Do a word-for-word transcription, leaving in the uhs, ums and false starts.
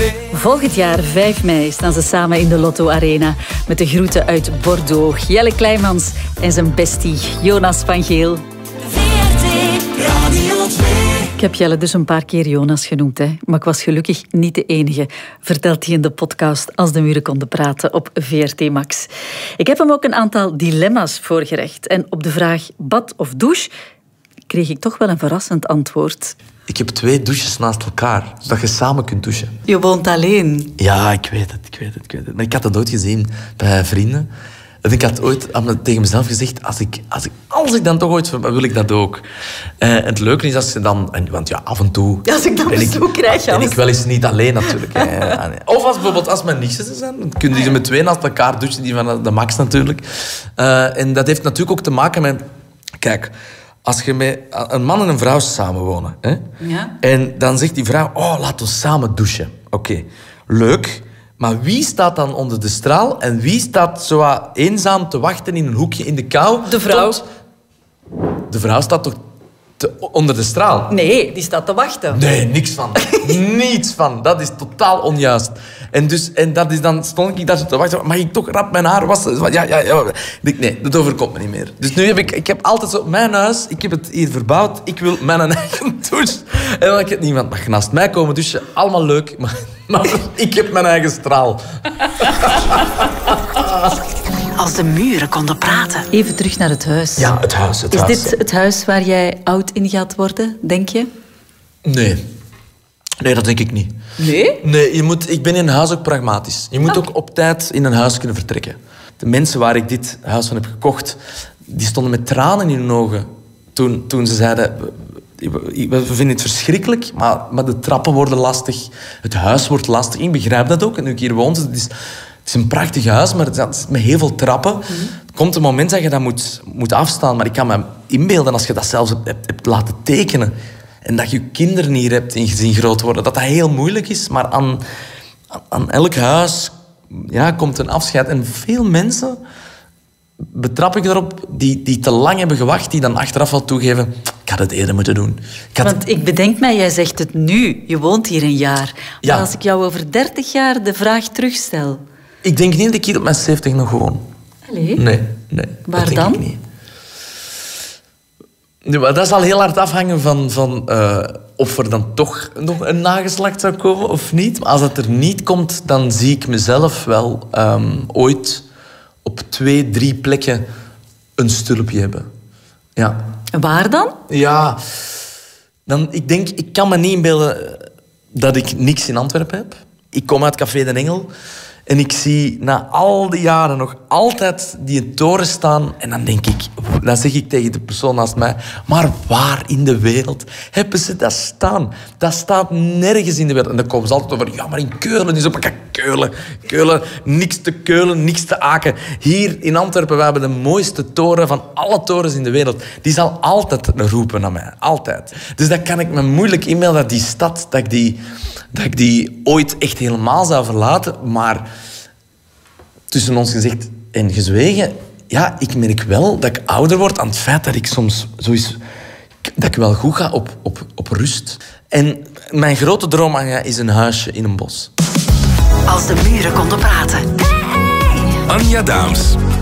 Volgend jaar, vijf mei, staan ze samen in de Lotto Arena met de groeten uit Bordeaux. Jelle Kleijmans en zijn bestie Jonas van Geel. V R T Radio twee. Ik heb Jelle dus een paar keer Jonas genoemd, hè. Maar ik was gelukkig niet de enige, vertelt hij in de podcast Als de muren konden praten op V R T Max. Ik heb hem ook een aantal dilemma's voorgelegd. En op de vraag bad of douche kreeg ik toch wel een verrassend antwoord. Ik heb twee douches naast elkaar, zodat je samen kunt douchen. Je woont alleen. Ja, ik weet het, ik weet het, ik weet het. Maar ik had dat ooit gezien bij vrienden. En ik had ooit aan me, tegen mezelf gezegd, als ik, als, ik, als ik dan toch ooit... wil ik dat ook. Uh, en het leuke is als je dan... En, want ja, af en toe... Als ik dat bezoek krijg, En ik wel eens niet alleen natuurlijk. Hè. Of als bijvoorbeeld als mijn nichtjes er zijn, dan kunnen die met twee naast elkaar douchen, die van de Max natuurlijk. Uh, en dat heeft natuurlijk ook te maken met... Kijk... Als je met een man en een vrouw samenwonen, hè? Ja. En dan zegt die vrouw, oh, laten we samen douchen. Oké, okay. Leuk. Maar wie staat dan onder de straal en wie staat zo wat eenzaam te wachten in een hoekje in de kou? De vrouw. Tot... De vrouw staat toch te... onder de straal? Nee, die staat te wachten. Nee, niks van. Niets van. Dat is totaal onjuist. En, dus, en dat is dan stond ik daar zo te wachten. Mag ik toch rap mijn haar wassen? Ja, ja, ja. Nee, dat overkomt me niet meer. Dus nu heb ik... Ik heb altijd zo... Mijn huis, ik heb het hier verbouwd. Ik wil mijn eigen douche. En dan heb ik niemand mag naast mij komen douchen. Allemaal leuk. Maar, maar ik heb mijn eigen straal. Als de muren konden praten. Even terug naar het huis. Ja, het huis. Het is huis. dit het huis waar jij oud in gaat worden, denk je? Nee. Nee, dat denk ik niet. Nee? Nee, je moet, ik ben in een huis ook pragmatisch. Je moet Okay. ook op tijd in een huis kunnen vertrekken. De mensen waar ik dit huis van heb gekocht, die stonden met tranen in hun ogen toen, toen ze zeiden... We, we vinden het verschrikkelijk, maar, maar de trappen worden lastig. Het huis wordt lastig. Ik begrijp dat ook. En nu ik hier woon, het is, het is een prachtig huis, maar het is met heel veel trappen. Mm-hmm. Er komt een moment dat je dat moet, moet afstaan. Maar ik kan me inbeelden, als je dat zelfs hebt, hebt laten tekenen... En dat je kinderen hier hebt in gezien groot worden. Dat dat heel moeilijk is. Maar aan, aan elk huis ja, komt een afscheid. En veel mensen betrap ik erop die, die te lang hebben gewacht. Die dan achteraf wel toegeven... Ik had het eerder moeten doen. Ik had... Want ik bedenk mij, jij zegt het nu. Je woont hier een jaar. Maar Ja. als ik jou over dertig jaar de vraag terugstel... Ik denk niet dat ik hier op mijn zeventig nog woon. Allee? Nee, nee. Waar dat denk dan? Ik niet. Nee, maar dat zal heel hard afhangen van, van uh, of er dan toch nog een nageslacht zou komen of niet. Maar als het er niet komt, dan zie ik mezelf wel um, ooit op twee, drie plekken een stulpje hebben. Ja. Waar dan? Ja, dan, ik denk, ik kan me niet inbeelden dat ik niks in Antwerpen heb. Ik kom uit Café de Engel en ik zie na al die jaren nog altijd die toren staan. En dan denk ik, dan zeg ik tegen de persoon naast mij, maar waar in de wereld hebben ze dat staan? Dat staat nergens in de wereld. En dan komen ze altijd over, ja, maar in Keulen is op Keulen. Keulen, niks te Keulen, niks te Aken. Hier in Antwerpen, we hebben de mooiste toren van alle torens in de wereld. Die zal altijd roepen naar mij. Altijd. Dus dat kan ik me moeilijk inbeelden, dat die stad, dat ik die, dat ik die ooit echt helemaal zou verlaten. Maar tussen ons gezegd en gezwegen, ja, ik merk wel dat ik ouder word aan het feit dat ik soms zo is, dat ik wel goed ga op, op, op rust. En mijn grote droom, Anja, is een huisje in een bos. Als de muren konden praten. Anja Daams.